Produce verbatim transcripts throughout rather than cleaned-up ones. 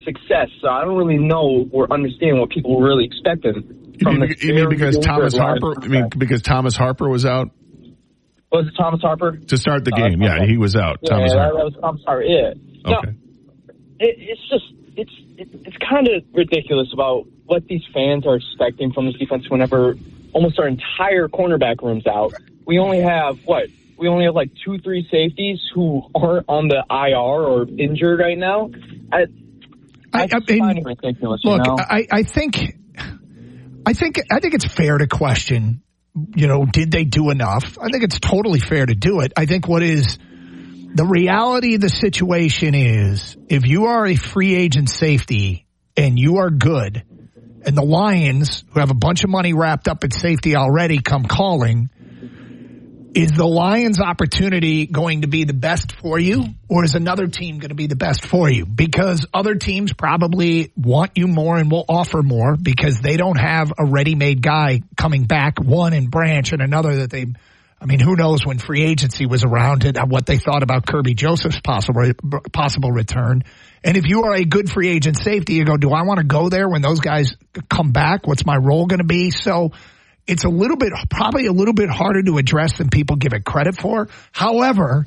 success. So I don't really know or understand what people were really expecting. You mean, you mean because Thomas Harper? I mean because Thomas Harper was out? Was it Thomas Harper? To start the game, uh, yeah, he was out. Yeah, Thomas that, Harper. that was Thomas Harper, yeah. Okay. Now, it, it's just, it's it, it's kind of ridiculous about what these fans are expecting from this defense whenever almost our entire cornerback room's out. We only have, what, we only have like two, three safeties who aren't on the I R or injured right now. I, I, I I mean, find it ridiculous, look, you know? I, I think, I think, I think it's fair to question, you know, did they do enough? I think it's totally fair to do it. I think what is the reality of the situation is if you are a free agent safety and you are good and the Lions, who have a bunch of money wrapped up at safety already, come calling, is the Lions' opportunity going to be the best for you, or is another team going to be the best for you? Because other teams probably want you more and will offer more because they don't have a ready-made guy coming back, one in Branch and another that they, I mean, who knows when free agency was around and what they thought about Kirby Joseph's possible possible return. And if you are a good free agent safety, you go, do I want to go there when those guys come back? What's my role going to be? So it's a little bit, probably a little bit harder to address than people give it credit for. However,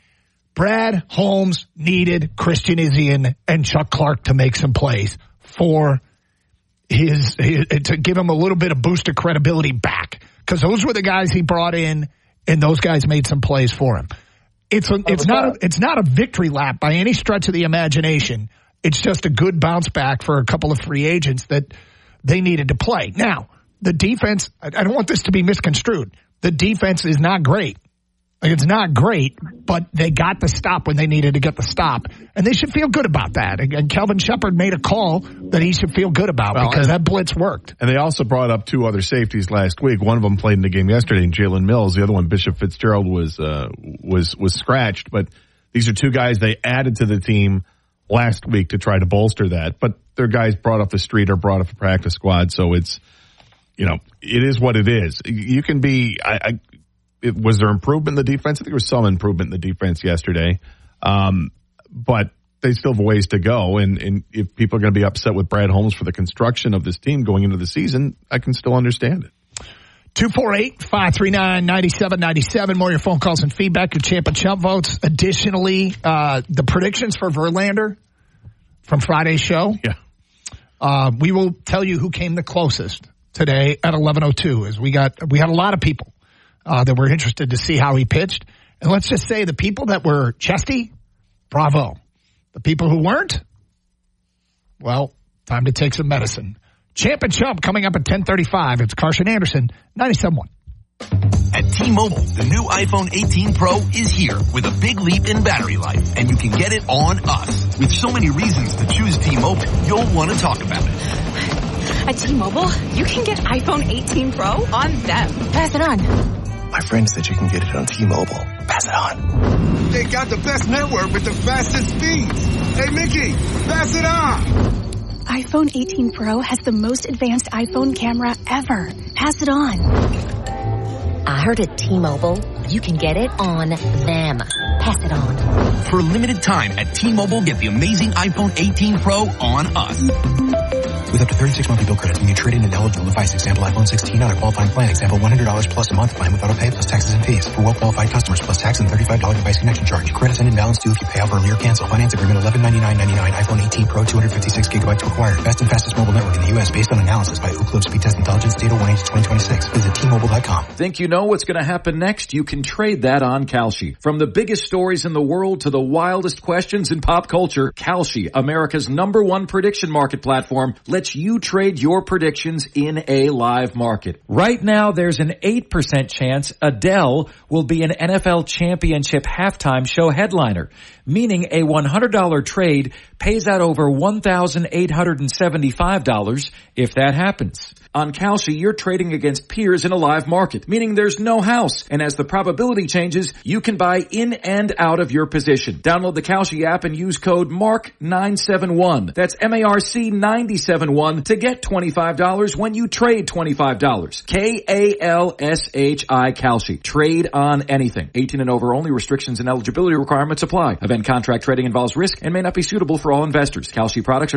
Brad Holmes needed Christian Izien and Chuck Clark to make some plays for his, his to give him a little bit of boost of credibility back. Because those were the guys he brought in, and those guys made some plays for him. It's a, it's not a, it's not a victory lap by any stretch of the imagination. It's just a good bounce back for a couple of free agents that they needed to play. Now, the defense, I don't want this to be misconstrued. The defense is not great. Like, it's not great, but they got the stop when they needed to get the stop. And they should feel good about that. And Kelvin Shepard made a call that he should feel good about well, because that blitz worked. And they also brought up two other safeties last week. One of them played in the game yesterday, Jalen Mills. The other one, Bishop Fitzgerald, was uh, was was scratched. But these are two guys they added to the team last week to try to bolster that. But they're guys brought off the street or brought off the practice squad, so it's, you know, it is what it is. You can be, I, I it, was there improvement in the defense? I think there was some improvement in the defense yesterday. Um, but they still have a ways to go. And, and if people are going to be upset with Brad Holmes for the construction of this team going into the season, I can still understand it. two four eight, five three nine, nine seven nine seven. More of your phone calls and feedback, your champ and chump votes. Additionally, uh, the predictions for Verlander from Friday's show. Yeah. Uh, we will tell you who came the closest today at eleven oh two. As we got, we had a lot of people uh, that were interested to see how he pitched. And let's just say the people that were chesty, bravo. The people who weren't, well, time to take some medicine. Champ and Chump coming up at ten thirty-five. It's Carson Anderson, ninety-seven point one. At T-Mobile, the new iPhone eighteen Pro is here with a big leap in battery life, and you can get it on us. With so many reasons to choose T-Mobile, you'll want to talk about it. At T-Mobile, you can get iPhone eighteen Pro on them. Pass it on. My friend said you can get it on T-Mobile. Pass it on. They got the best network with the fastest speeds. Hey, Mickey, pass it on. iPhone eighteen Pro has the most advanced iPhone camera ever. Pass it on. I heard at T-Mobile, you can get it on them. Pass it on. For a limited time at T-Mobile, get the amazing iPhone eighteen Pro on us. With up to thirty-six monthly bill credits when you trade in an eligible device. Example, iPhone sixteen on a qualifying plan. Example, one hundred dollars plus a month plan with auto pay plus taxes and fees. For well-qualified customers plus tax and thirty-five dollars device connection charge. Credits end in balance due if you pay off early or cancel. Finance agreement eleven ninety-nine ninety-nine. iPhone eighteen Pro two hundred fifty-six gigabytes required. Best and fastest mobile network in the U S based on analysis by Ookla Speed Test Intelligence. Data one eight twenty twenty-six. Visit T Mobile dot com. Think you know what's going to happen next? You can trade that on Kalshi. From the biggest stories in the world to the wildest questions in pop culture, Kalshi, America's number one prediction market platform, lets you trade your predictions in a live market. Right now, there's an eight percent chance Adele will be an N F L championship halftime show headliner, meaning a one hundred dollars trade pays out over one thousand eight hundred seventy-five dollars if that happens. On Kalshi, you're trading against peers in a live market, meaning there's no house. And as the probability changes, you can buy in and out of your position. Download the Kalshi app and use code M A R C nine seven one. That's M A R C nine seven one to get twenty-five dollars when you trade twenty-five dollars. K A L S H I Kalshi. Trade on anything. eighteen and over only. Restrictions and eligibility requirements apply. Event contract trading involves risk and may not be suitable for all investors. Kalshi products are